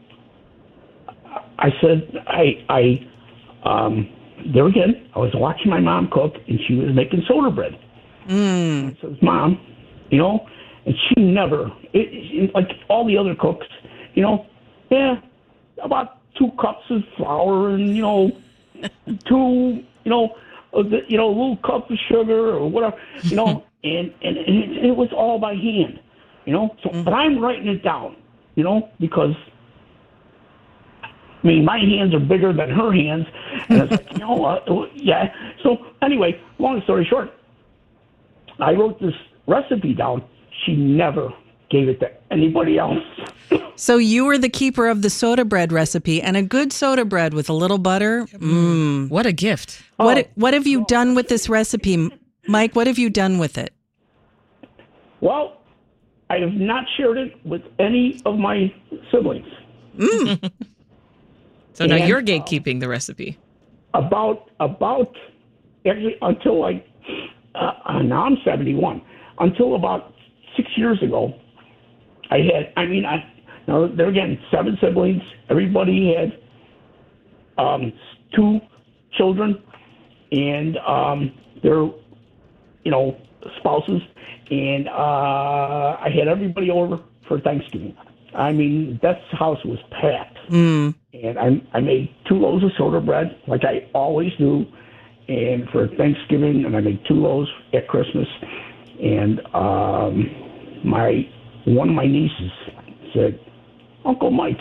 Speaker 19: I said, I, I, um, there again, I was watching my mom cook, and she was making soda bread.
Speaker 3: Mm.
Speaker 19: I said, Mom, you know, and she never, it, it, like all the other cooks, you know, yeah, about two cups of flour and, you know, two, you know, uh, the, you know, a little cup of sugar or whatever, you know, and, and, and it, it was all by hand, you know. So, mm-hmm. But I'm writing it down, you know, because I mean, my hands are bigger than her hands, and it's like, you know, uh, yeah. So anyway, long story short, I wrote this recipe down. She never gave it to anybody else.
Speaker 3: So you were the keeper of the soda bread recipe, and a good soda bread with a little butter. Mm.
Speaker 4: What a gift!
Speaker 3: What
Speaker 19: Oh.
Speaker 3: What have you done with this recipe, Mike? What have you done with it?
Speaker 19: Well, I have not shared it with any of my siblings.
Speaker 3: Mm.
Speaker 4: So now
Speaker 19: And,
Speaker 4: you're gatekeeping the recipe.
Speaker 19: About, about, actually, until I, uh, now I'm seventy-one. Until about six years ago, I had, I mean, I, now there again, seven siblings. Everybody had um, two children and um, their, you know, spouses. And uh, I had everybody over for Thanksgiving. I mean, that house was packed.
Speaker 3: Mm.
Speaker 19: And I, I made two loaves of soda bread, like I always do, and for Thanksgiving, and I made two loaves at Christmas. And um, my one of my nieces said, Uncle Mike,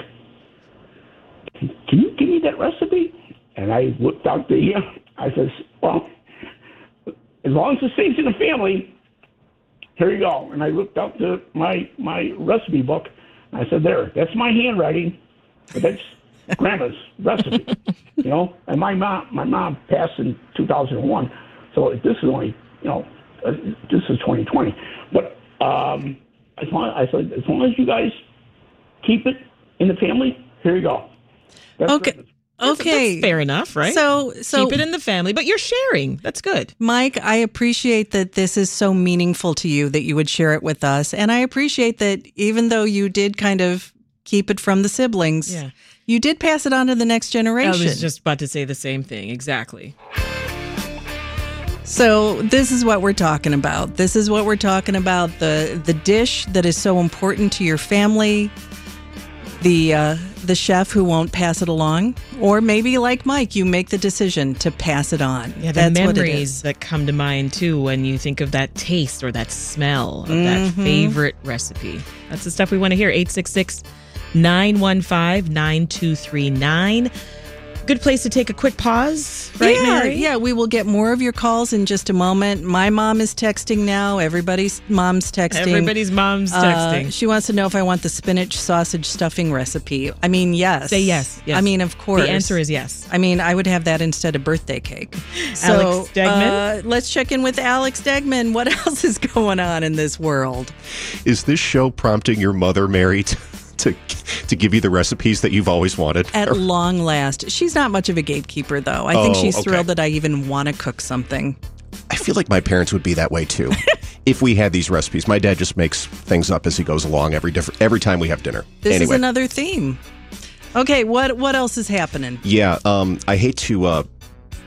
Speaker 19: can you give me that recipe? And I whipped out the, uh, I says, well, as long as it stays in the family, here you go. And I whipped out the, my, my recipe book. And I said, there, that's my handwriting, but that's Grandma's recipe, you know. And my mom, my mom passed in two thousand one, so this is only, you know, uh, this is twenty twenty. But um, as long, I said, as long as you guys keep it in the family, here you go. That's
Speaker 3: Okay.
Speaker 19: Grandma's.
Speaker 3: Okay.
Speaker 4: That's fair enough, right?
Speaker 3: So, so
Speaker 4: keep it in the family, but you're sharing. That's good.
Speaker 3: Mike, I appreciate that this is so meaningful to you that you would share it with us. And I appreciate that even though you did kind of keep it from the siblings,
Speaker 4: Yeah.
Speaker 3: you did pass it on to the next generation.
Speaker 4: I was just about to say the same thing. Exactly.
Speaker 3: So this is what we're talking about. This is what we're talking about. The the dish that is so important to your family, the uh, the chef who won't pass it along, or maybe like Mike, you make the decision to pass it on.
Speaker 4: Yeah, the
Speaker 3: That's what it
Speaker 4: memories
Speaker 3: is.
Speaker 4: that come to mind too when you think of that taste or that smell of that
Speaker 3: Mhm.
Speaker 4: favorite recipe. That's the stuff we want to hear. eight six six, nine one five, nine two three nine. Good place to take a quick pause, right,
Speaker 3: yeah,
Speaker 4: Mary?
Speaker 3: Yeah, we will get more of your calls in just a moment. My mom is texting now. Everybody's mom's texting.
Speaker 4: Everybody's mom's
Speaker 3: Uh,
Speaker 4: texting.
Speaker 3: she wants to know if I want the spinach sausage stuffing recipe. I mean, yes.
Speaker 4: Say yes, yes.
Speaker 3: I mean, of course.
Speaker 4: The answer is yes.
Speaker 3: I mean, I would have that instead of birthday cake. So,
Speaker 4: Alex Stegman?
Speaker 3: Uh, let's check in with Alex Stegman. What else is going on in this world?
Speaker 1: Is this show prompting your mother, Mary, to, to, to give you the recipes that you've always wanted?
Speaker 3: At long last. She's not much of a gatekeeper, though. I think
Speaker 1: Oh,
Speaker 3: she's
Speaker 1: okay.
Speaker 3: thrilled that I even want to cook something.
Speaker 1: I feel like my parents would be that way too. If we had these recipes, my dad just makes things up as he goes along every different every time we have dinner.
Speaker 3: This
Speaker 1: anyway.
Speaker 3: is another theme. Okay, what what else is happening?
Speaker 1: Yeah, um, I hate to uh,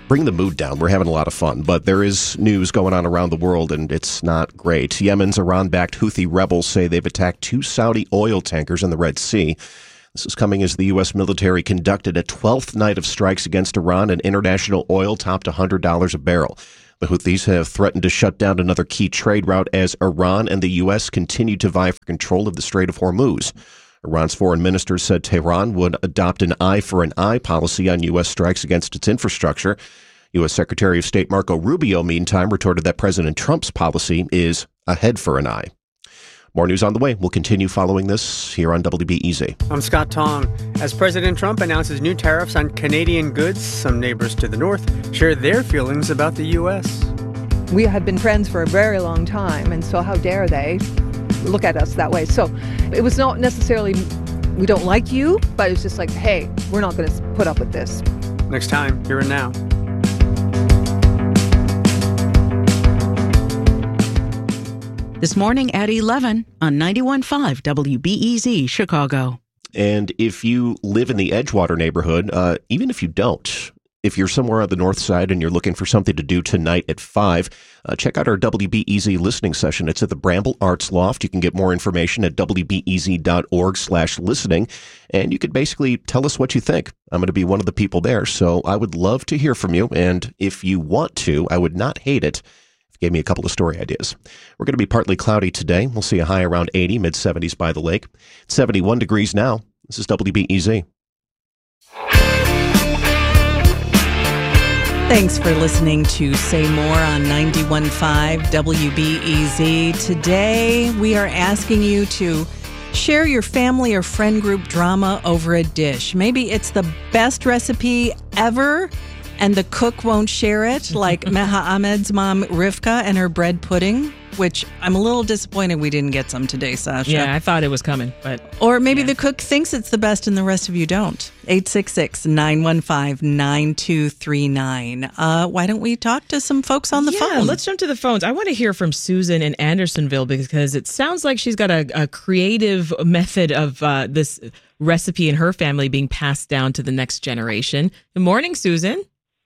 Speaker 1: bring the mood down. We're having a lot of fun, but there is news going on around the world, and it's not great. Yemen's Iran-backed Houthi rebels say they've attacked two Saudi oil tankers in the Red Sea. This is coming as the U S military conducted a twelfth night of strikes against Iran, and international oil topped one hundred dollars a barrel. The Houthis have threatened to shut down another key trade route as Iran and the U S continue to vie for control of the Strait of Hormuz. Iran's foreign minister said Tehran would adopt an eye for an eye policy on U S strikes against its infrastructure. U S Secretary of State Marco Rubio, meantime, retorted that President Trump's policy is a head for an eye. More news on the way. We'll continue following this here on W B E Z.
Speaker 20: I'm Scott Tong. As President Trump announces new tariffs on Canadian goods, some neighbors to the north share their feelings about the U S.
Speaker 21: We have been friends for a very long time, and so how dare they look at us that way? So it was not necessarily we don't like you, but it's just like, hey, we're not going to put up with this.
Speaker 20: Next time, Here and Now.
Speaker 22: This morning at eleven on ninety-one point five W B E Z Chicago.
Speaker 1: And if you live in the Edgewater neighborhood, uh, even if you don't, if you're somewhere on the north side and you're looking for something to do tonight at five, uh, check out our W B E Z listening session. It's at the Bramble Arts Loft. You can get more information at W B E Z dot org slash listening. And you could basically tell us what you think. I'm going to be one of the people there, so I would love to hear from you. And if you want to, I would not hate it. Gave me a couple of story ideas. We're going to be partly cloudy today. We'll see a high around eighty, mid-seventies by the lake. seventy-one degrees now. This is W B E Z.
Speaker 3: Thanks for listening to Say More on ninety-one point five W B E Z. Today, we are asking you to share your family or friend group drama over a dish. Maybe it's the best recipe ever, and the cook won't share it, like Meha Ahmed's mom, Rivka, and her bread pudding, which I'm a little disappointed we didn't get some today, Sasha.
Speaker 4: Yeah, I thought it was coming, but...
Speaker 3: Or maybe yeah. the cook thinks it's the best and the rest of you don't. eight six six, nine one five, nine two three nine. Uh, why don't we talk to some folks on the
Speaker 4: yeah,
Speaker 3: phone?
Speaker 4: Yeah, let's jump to the phones. I want to hear from Susan in Andersonville because it sounds like she's got a, a creative method of uh, this recipe in her family being passed down to the next generation. Good morning, Susan.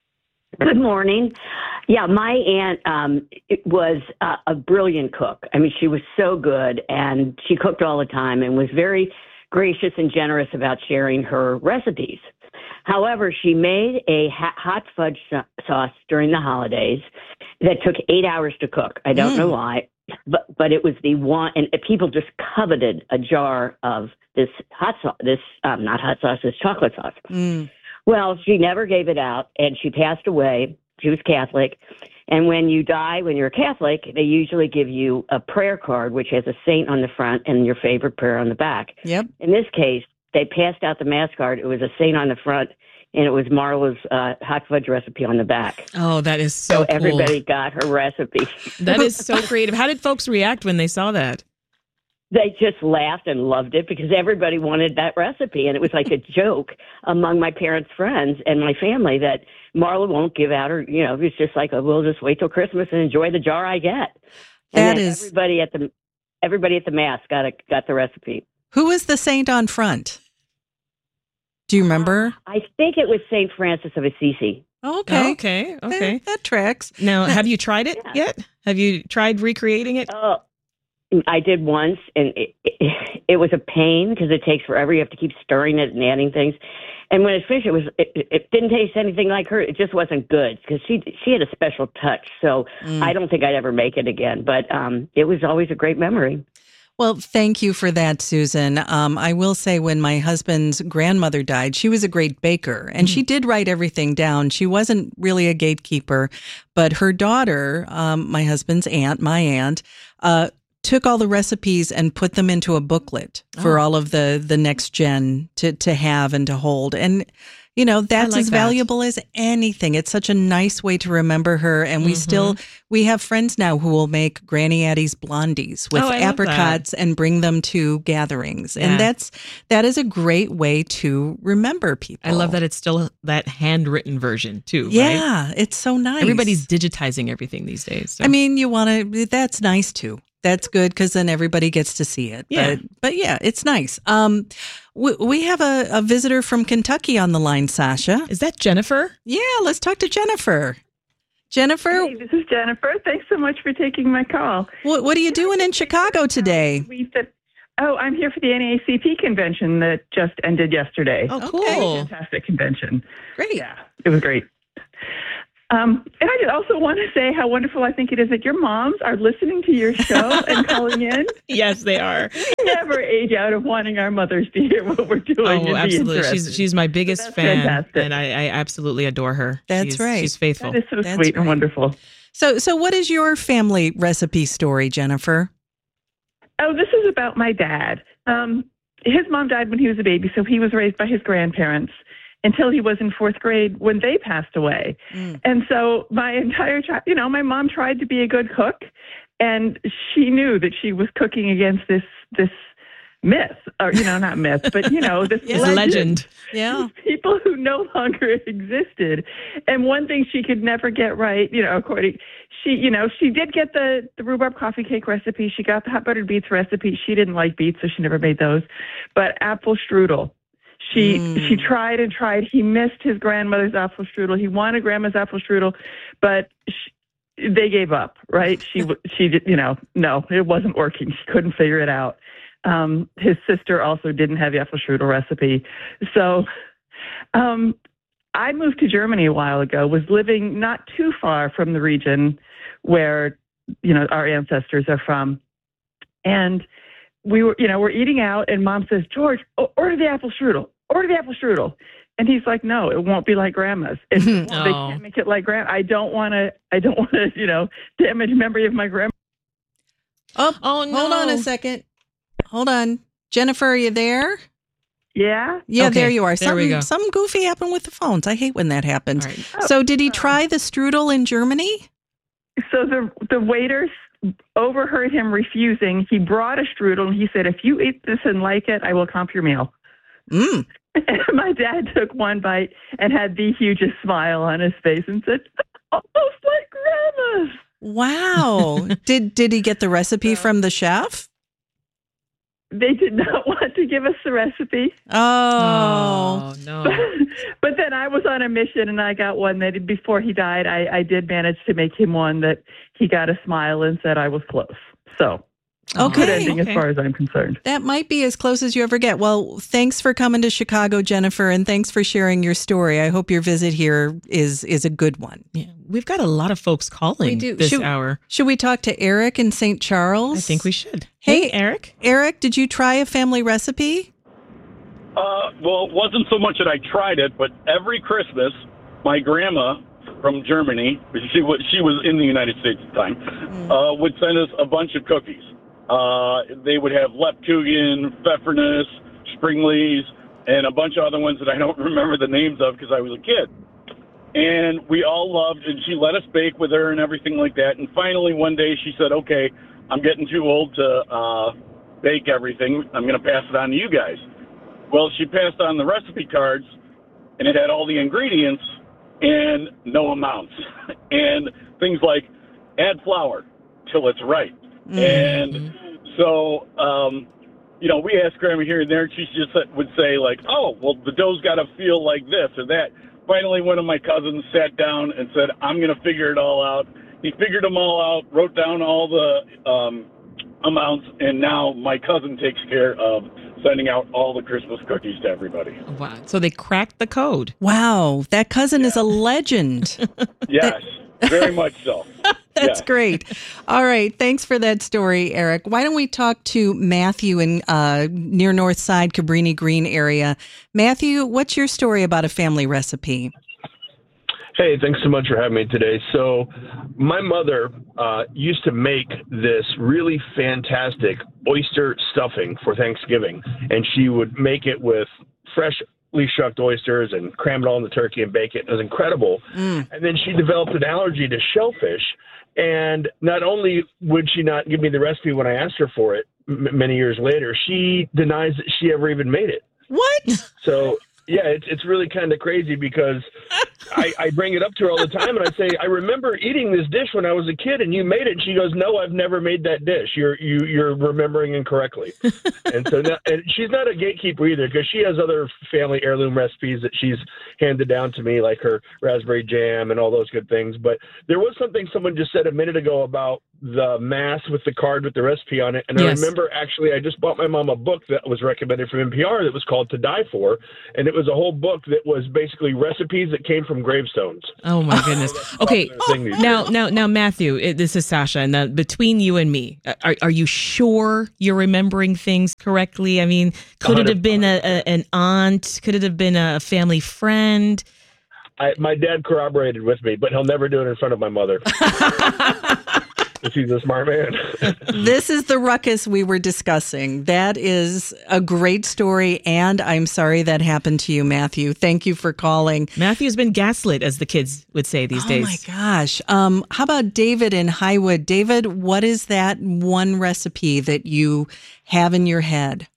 Speaker 23: Good morning. Yeah, my aunt um, was uh, a brilliant cook. I mean, she was so good, and she cooked all the time and was very gracious and generous about sharing her recipes. However, she made a ha- hot fudge sauce during the holidays that took eight hours to cook. I don't mm. know why, but but it was the one, and people just coveted a jar of this hot sauce, this, um, not hot sauce, this chocolate sauce.
Speaker 3: Mm.
Speaker 23: Well, she never gave it out, and she passed away. She was Catholic. And when you die, when you're a Catholic, they usually give you a prayer card, which has a saint on the front and your favorite prayer on the back.
Speaker 3: Yep.
Speaker 23: In this case, they passed out the mass card. It was a saint on the front, and it was Marla's uh, hot fudge recipe on the back.
Speaker 4: Oh, that is so,
Speaker 23: so
Speaker 4: cool.
Speaker 23: Everybody got her recipe.
Speaker 4: That is so creative. How did folks react when they saw that?
Speaker 23: They just laughed and loved it because everybody wanted that recipe. And it was like a joke among my parents' friends and my family that Marla won't give out her, you know, it's just like, we'll just wait till Christmas and enjoy the jar I get. And
Speaker 3: that is
Speaker 23: everybody at the everybody at the mass got a, got the recipe.
Speaker 3: Who was the saint on front? Do you remember?
Speaker 23: Uh, I think it was Saint Francis of Assisi.
Speaker 3: Okay.
Speaker 4: Okay. Okay.
Speaker 3: That, that tracks.
Speaker 4: Now, have you tried it yeah. yet? Have you tried recreating it?
Speaker 23: Oh, I did once, and it, it, it was a pain because it takes forever. You have to keep stirring it and adding things. And when it finished, it was it, it didn't taste anything like her. It just wasn't good because she she had a special touch. So mm. I don't think I'd ever make it again. But um, it was always a great memory.
Speaker 3: Well, thank you for that, Susan. Um, I will say when my husband's grandmother died, she was a great baker, and mm. she did write everything down. She wasn't really a gatekeeper, but her daughter, um, my husband's aunt, my aunt, uh, took all the recipes and put them into a booklet for oh. all of the, the next gen to, to have and to hold. And, you know, that's like as that. valuable as anything. It's such a nice way to remember her. And we mm-hmm. still, we have friends now who will make Granny Addie's blondies with
Speaker 4: oh,
Speaker 3: apricots and bring them to gatherings. Yeah. And that's, that is a great way to remember people.
Speaker 4: I love that it's still that handwritten version too.
Speaker 3: Yeah,
Speaker 4: right?
Speaker 3: It's so nice.
Speaker 4: Everybody's digitizing everything these days. So.
Speaker 3: I mean, you want to, that's nice too. That's good because then everybody gets to see it.
Speaker 4: Yeah.
Speaker 3: But, but yeah, it's nice. Um, we, we have a, a visitor from Kentucky on the line, Sasha.
Speaker 4: Is that Jennifer?
Speaker 3: Yeah, let's talk to Jennifer. Jennifer?
Speaker 2: Hey, this is Jennifer. Thanks so much for taking my call.
Speaker 3: What, what are you doing in Chicago today?
Speaker 2: We said, oh, I'm here for the N double A C P convention that just ended yesterday.
Speaker 4: Oh, cool.
Speaker 2: Okay. Fantastic convention.
Speaker 3: Great.
Speaker 2: Yeah, it was great. Um, and I also want to say how wonderful I think it is that your moms are listening to your show and calling in.
Speaker 4: Yes, they are.
Speaker 2: We never age out of wanting our mothers to hear what we're doing.
Speaker 4: Oh, absolutely. She's she's my biggest
Speaker 2: That's
Speaker 4: fan,
Speaker 2: fantastic.
Speaker 4: and I, I absolutely adore her.
Speaker 3: That's
Speaker 4: she's,
Speaker 3: right.
Speaker 4: She's faithful.
Speaker 2: That is so
Speaker 3: That's
Speaker 2: sweet and
Speaker 3: right.
Speaker 2: wonderful.
Speaker 3: So, so what is your family recipe story, Jennifer?
Speaker 2: Oh, this is about my dad. Um, his mom died when he was a baby, so he was raised by his grandparents until he was in fourth grade when they passed away.
Speaker 3: Mm.
Speaker 2: And so my entire child, you know, my mom tried to be a good cook, and she knew that she was cooking against this this myth, or you know, not myth, but you know, this
Speaker 3: Yeah.
Speaker 2: legend.
Speaker 4: Legend.
Speaker 3: Yeah.
Speaker 2: People who no longer existed. And one thing she could never get right, you know, according, she, you know, she did get the, the rhubarb coffee cake recipe. She got the hot buttered beets recipe. She didn't like beets, so she never made those. But apple strudel. She
Speaker 3: Mm.
Speaker 2: she tried and tried. He missed his grandmother's apple strudel. He wanted grandma's apple strudel, but she, they gave up, right? She, she did, you know, no, it wasn't working. She couldn't figure it out. Um, his sister also didn't have the apple strudel recipe. So um, I moved to Germany a while ago, was living not too far from the region where, you know, our ancestors are from. And we were, you know, we're eating out, and Mom says, George, order the apple strudel, order the apple strudel. And he's like, no, it won't be like grandma's. It's,
Speaker 4: Oh.
Speaker 2: They can't make it like grandma. I don't want to, I don't want to, you know, damage memory of my grandma.
Speaker 3: Oh,
Speaker 4: Oh, no.
Speaker 3: hold on a second. Hold on. Jennifer, are you there?
Speaker 2: Yeah.
Speaker 3: Yeah,
Speaker 4: Okay,
Speaker 3: there you are.
Speaker 4: there we
Speaker 3: Something,
Speaker 4: go.
Speaker 3: something goofy happened with the phones. I hate when that happens.
Speaker 4: All right.
Speaker 3: So did he try the strudel in Germany?
Speaker 2: So the the waiters overheard him refusing. He brought a strudel, and he said, if you eat this and like it, I will comp your meal.
Speaker 3: Mm.
Speaker 2: And my dad took one bite and had the hugest smile on his face and said, almost like grandma's.
Speaker 3: Wow. did did he get the recipe from the chef?
Speaker 2: They did not want to give us the recipe.
Speaker 3: Oh.
Speaker 4: Oh, no.
Speaker 2: But then I was on a mission, and I got one that before he died, I, I did manage to make him one that he got a smile and said I was close. So
Speaker 3: Okay.
Speaker 2: good ending
Speaker 4: Okay.
Speaker 2: as far as I'm concerned.
Speaker 3: That might be as close as you ever get. Well, thanks for coming to Chicago, Jennifer, and thanks for sharing your story. I hope your visit here is is a good one.
Speaker 4: Yeah, we've got a lot of folks calling this
Speaker 3: should,
Speaker 4: hour.
Speaker 3: Should we talk to Eric in Saint Charles?
Speaker 4: I think we should.
Speaker 3: Hey,
Speaker 4: Hey, Eric.
Speaker 3: Eric, did you try a family recipe?
Speaker 6: Uh, well, it wasn't so much that I tried it, but every Christmas, my grandma from Germany, she was, she was in the United States at the time, uh, would send us a bunch of cookies. Uh, they would have Lepkuchen, Pfeffernuss, Springlies, and a bunch of other ones that I don't remember the names of because I was a kid. And we all loved, and she let us bake with her and everything like that. And finally, one day she said, okay, I'm getting too old to uh, bake everything. I'm going to pass it on to you guys. Well, she passed on the recipe cards, and it had all the ingredients and no amounts. And things like add flour till it's right. Mm-hmm. And so, um, you know, we asked Grandma here and there, and she just would say, like, oh, well, the dough's got to feel like this or that. Finally, one of my cousins sat down and said, I'm going to figure it all out. He figured them all out, wrote down all the um, amounts, and now my cousin takes care of sending out all the Christmas cookies to everybody.
Speaker 4: Wow. So they cracked the code.
Speaker 3: Wow, that cousin yeah. is a legend.
Speaker 6: Yes, very much so.
Speaker 3: That's
Speaker 6: yeah.
Speaker 3: great. All right. Thanks for that story, Eric. Why don't we talk to Matthew in uh, near North Side, Cabrini Green area. Matthew, what's your story about a family recipe?
Speaker 7: Hey, thanks so much for having me today. So my mother uh, used to make this really fantastic oyster stuffing for Thanksgiving, and she would make it with freshly shucked oysters and cram it all in the turkey and bake it. It was incredible. Mm. And then she developed an allergy to shellfish. And not only would she not give me the recipe when I asked her for it m- many years later, she denies that she ever even made it.
Speaker 3: What?
Speaker 7: So, yeah, it's it's really kind of crazy because I, I bring it up to her all the time, and I say, I remember eating this dish when I was a kid, and you made it. And she goes, no, I've never made that dish. You're you, you're remembering incorrectly. And so now, and she's not a gatekeeper either, because she has other family heirloom recipes that she's handed down to me, like her raspberry jam and all those good things. But there was something someone just said a minute ago about the mass with the card with the recipe on it. And yes. I remember, actually, I just bought my mom a book that was recommended from N P R that was called To Die For. And it was a whole book that was basically recipes that came from gravestones.
Speaker 4: Oh, my goodness. Okay, now, now, now, Matthew, it, this is Sasha. And now, between you and me, are, are you sure you're remembering things correctly? I mean, could it have been a, a, an aunt? Could it have been a family friend?
Speaker 7: I, my dad corroborated with me, but he'll never do it in front of my mother. He's a smart man.
Speaker 3: This is the ruckus we were discussing. That is a great story, and I'm sorry that happened to you, Matthew. Thank you for calling.
Speaker 4: Matthew's been gaslit, as the kids would say these
Speaker 3: oh
Speaker 4: days.
Speaker 3: Oh, my gosh. Um, how about David in Highwood? David, what is that one recipe that you have in your head?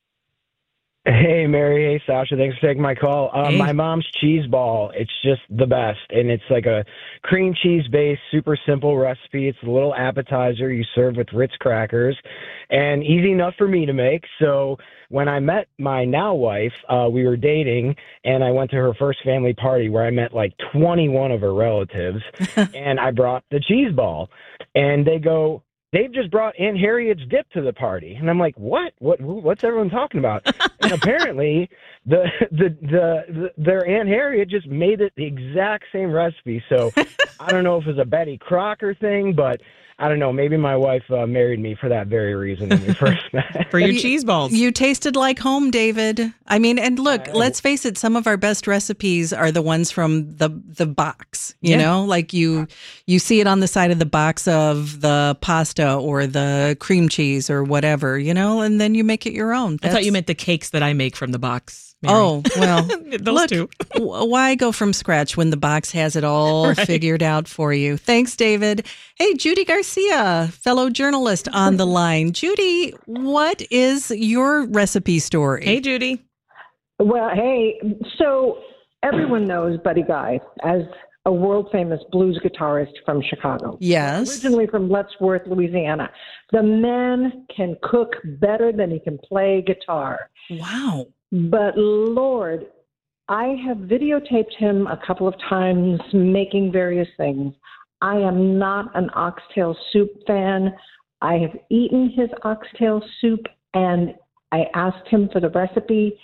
Speaker 5: Hey, Mary. Hey, Sasha. Thanks for taking my call. Um,
Speaker 4: hey.
Speaker 5: My mom's cheese ball. It's just the best. And it's like a cream cheese based, super simple recipe. It's a little appetizer you serve with Ritz crackers and easy enough for me to make. So when I met my now wife, uh, we were dating and I went to her first family party where I met like twenty-one of her relatives and I brought the cheese ball and they go, they've just brought Aunt Harriet's dip to the party. And I'm like, what? What? What's everyone talking about? And apparently the, the, the, the, their Aunt Harriet just made it the exact same recipe. So I don't know if it was a Betty Crocker thing, but I don't know. Maybe my wife uh, married me for that very reason when we first met.
Speaker 4: For your cheese balls.
Speaker 3: You tasted like home, David. I mean, and look, uh, let's face it, some of our best recipes are the ones from the the box, you yeah. know? Like you you see it on the side of the box of the pasta or the cream cheese or whatever, you know, and then you make it your own.
Speaker 4: That's... I thought you meant the cakes that I make from the box. Mary.
Speaker 3: Oh, well,
Speaker 4: those
Speaker 3: look,
Speaker 4: two.
Speaker 3: Why go from scratch when the box has it all
Speaker 4: right.
Speaker 3: figured out for you? Thanks, David. Hey, Judy Garcia, fellow journalist on the line. Judy, what is your recipe story?
Speaker 4: Hey, Judy.
Speaker 8: Well, hey, so everyone knows Buddy Guy as a world-famous blues guitarist from Chicago.
Speaker 3: Yes.
Speaker 8: Originally from Lettsworth, Louisiana. The man can cook better than he can play guitar.
Speaker 3: Wow.
Speaker 8: But Lord, I have videotaped him a couple of times making various things. I am not an oxtail soup fan. I have eaten his oxtail soup and I asked him for the recipe.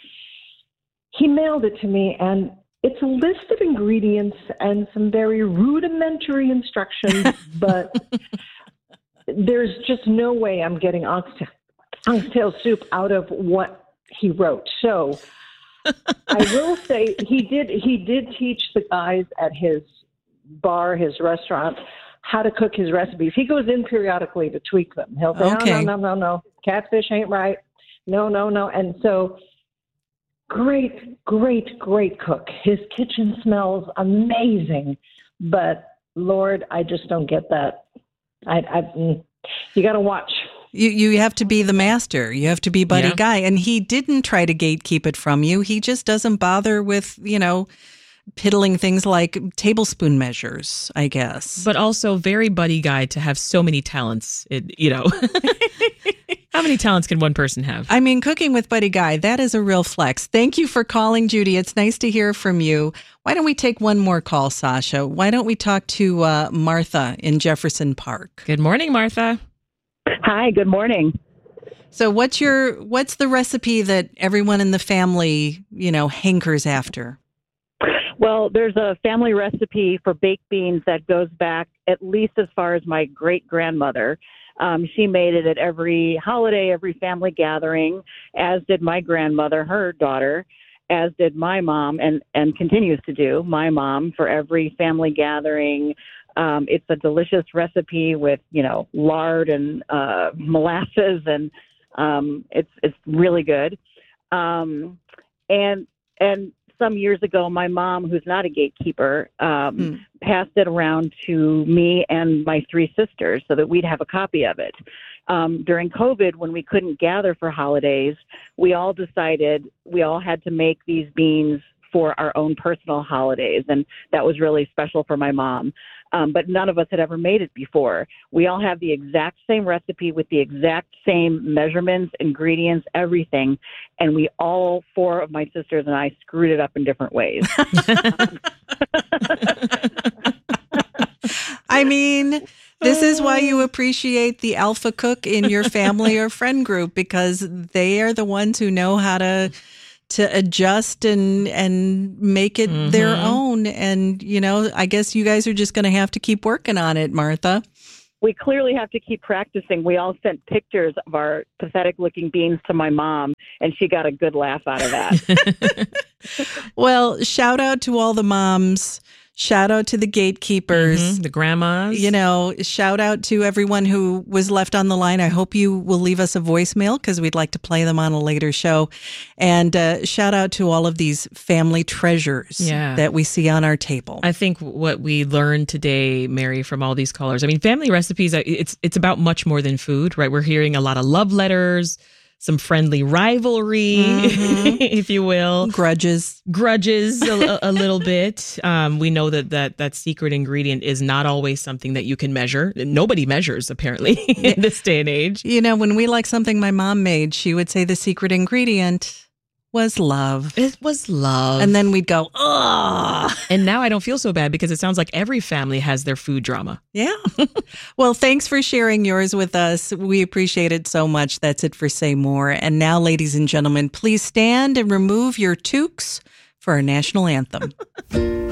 Speaker 8: He mailed it to me and it's a list of ingredients and some very rudimentary instructions, but there's just no way I'm getting oxtail, oxtail soup out of what he wrote. So I will say he did he did teach the guys at his bar, his restaurant, how to cook his recipes. He goes in periodically to tweak them. He'll say,
Speaker 3: okay.
Speaker 8: no, no, no, no, no, catfish ain't right. No, no, no. And so great, great, great cook. His kitchen smells amazing. But Lord, I just don't get that. I, I you got to watch.
Speaker 3: You you have to be the master. You have to be Buddy
Speaker 4: Yeah.
Speaker 3: Guy. And he didn't try to gatekeep it from you. He just doesn't bother with, you know, piddling things like tablespoon measures, I guess.
Speaker 4: But also very Buddy Guy to have so many talents. It, you know, how many talents can one person have?
Speaker 3: I mean, cooking with Buddy Guy, that is a real flex. Thank you for calling, Judy. It's nice to hear from you. Why don't we take one more call, Sasha? Why don't we talk to uh, Martha in Jefferson Park?
Speaker 4: Good morning, Martha.
Speaker 9: Hi, good morning.
Speaker 3: So what's your what's the recipe that everyone in the family, you know, hankers after?
Speaker 9: Well, there's a family recipe for baked beans that goes back at least as far as my great-grandmother. Um, she made it at every holiday, every family gathering, as did my grandmother, her daughter, as did my mom, and, and continues to do, my mom, for every family gathering. Um, it's a delicious recipe with, you know, lard and uh, molasses, and um, it's it's really good. Um, and and some years ago, my mom, who's not a gatekeeper, um, mm. passed it around to me and my three sisters so that we'd have a copy of it. Um, during COVID, when we couldn't gather for holidays, we all decided we all had to make these beans for our own personal holidays. And that was really special for my mom. Um, but none of us had ever made it before. We all have the exact same recipe with the exact same measurements, ingredients, everything. And we all, four of my sisters and I, screwed it up in different ways.
Speaker 3: I mean, this is why you appreciate the alpha cook in your family or friend group, because they are the ones who know how to to adjust and and make it mm-hmm. their own. And, you know, I guess you guys are just going to have to keep working on it, Martha.
Speaker 9: We clearly have to keep practicing. We all sent pictures of our pathetic looking beans to my mom, and she got a good laugh out of that.
Speaker 3: Well, shout out to all the moms. Shout out to the gatekeepers,
Speaker 4: mm-hmm, the grandmas.
Speaker 3: You know, shout out to everyone who was left on the line. I hope you will leave us a voicemail because we'd like to play them on a later show. And uh, shout out to all of these family treasures yeah. that we see on our table.
Speaker 4: I think what we learned today, Mary, from all these callers, I mean, family recipes, it's it's about much more than food, right? We're hearing a lot of love letters, some friendly rivalry, mm-hmm. if you will.
Speaker 3: Grudges.
Speaker 4: Grudges a, a little bit. Um, we know that, that that secret ingredient is not always something that you can measure. Nobody measures, apparently, in this day and age.
Speaker 3: You know, when we like something my mom made, she would say the secret ingredient was love.
Speaker 4: It was love.
Speaker 3: And then we'd go, oh.
Speaker 4: And now I don't feel so bad because it sounds like every family has their food drama.
Speaker 3: Yeah. Well, thanks for sharing yours with us. We appreciate it so much. That's it for Say More. And now, ladies and gentlemen, please stand and remove your toques for our national anthem.